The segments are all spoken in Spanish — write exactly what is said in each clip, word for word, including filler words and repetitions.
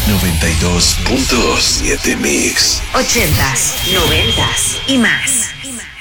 noventa y dos punto siete Mix. Ochentas, noventas y más.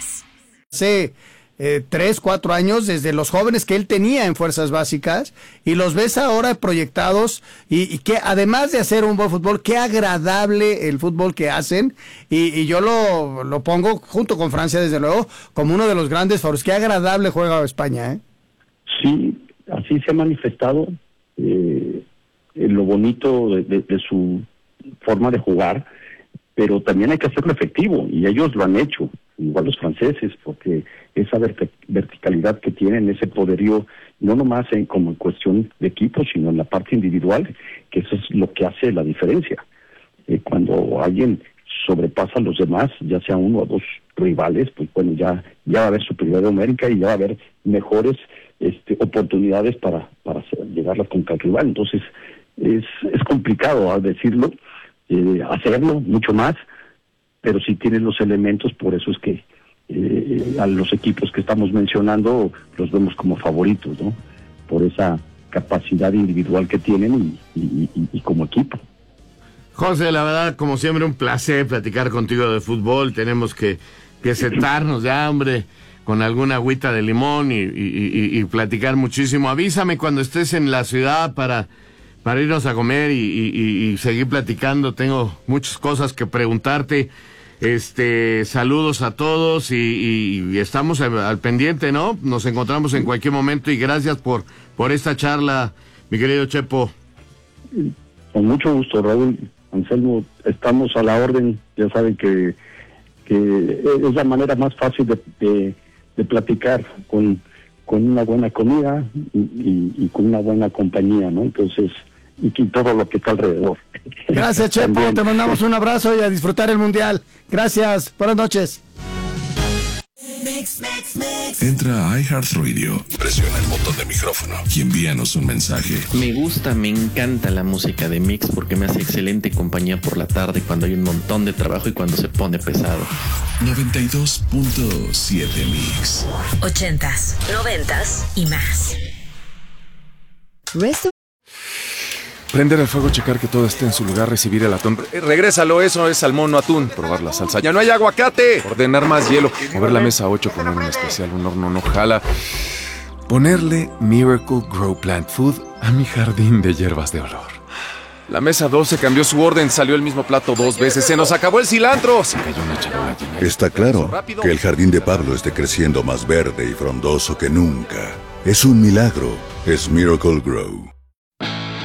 Sí. Eh, tres, cuatro años desde los jóvenes que él tenía en fuerzas básicas y los ves ahora proyectados y, y que además de hacer un buen fútbol, qué agradable el fútbol que hacen y, y yo lo, lo pongo junto con Francia desde luego como uno de los grandes favoritos. Qué agradable juega España, ¿eh? Sí, así se ha manifestado eh, lo bonito de, de, de su forma de jugar, pero también hay que hacerlo efectivo y ellos lo han hecho, igual los franceses, porque esa vert- verticalidad que tienen, ese poderío, no nomás en, como en cuestión de equipo, sino en la parte individual, que eso es lo que hace la diferencia. Eh, cuando alguien sobrepasa a los demás, ya sea uno o dos rivales, pues bueno, ya, ya va a haber superioridad numérica y ya va a haber mejores este, oportunidades para, para hacer, llegar a con el rival. Entonces, es, es complicado a decirlo, eh, hacerlo mucho más, pero sí tienen los elementos, por eso es que eh, a los equipos que estamos mencionando los vemos como favoritos, ¿no? Por esa capacidad individual que tienen y, y, y, y como equipo. José, la verdad, como siempre, un placer platicar contigo de fútbol. Tenemos que, que sentarnos ya, hombre, con alguna agüita de limón y, y, y, y platicar muchísimo. Avísame cuando estés en la ciudad para... para irnos a comer y, y, y seguir platicando. Tengo muchas cosas que preguntarte. Este, saludos a todos y, y, y estamos al, al pendiente, ¿no? Nos encontramos en cualquier momento y gracias por, por esta charla, mi querido Chepo. Con mucho gusto, Raúl. Anselmo, estamos a la orden. Ya saben que, que es la manera más fácil de, de, de platicar con, con una buena comida y, y, y con una buena compañía, ¿no? Entonces, y todo lo que está alrededor. Gracias, Chepo, También. te mandamos un abrazo y a disfrutar el Mundial. Gracias, buenas noches. Entra a iHeartRadio, presiona el botón de micrófono y envíanos un mensaje. Me gusta, me encanta la música de Mix porque me hace excelente compañía por la tarde cuando hay un montón de trabajo y cuando se pone pesado. noventa y dos punto siete Mix. Ochentas, noventas y más. Resto Prender el fuego, checar que todo esté en su lugar, recibir el atún. Eh, regrésalo, eso es salmón, no atún. Probar la salsa. ¡Ya no hay aguacate! Ordenar más hielo. Mover la mesa a ocho, poner un especial, un horno no jala. Ponerle Miracle Grow Plant Food a mi jardín de hierbas de olor. La mesa doce cambió su orden, salió el mismo plato dos veces. ¡Se nos acabó el cilantro! Se cayó una charola llena. Está claro que el jardín de Pablo esté creciendo más verde y frondoso que nunca. Es un milagro. Es Miracle Grow.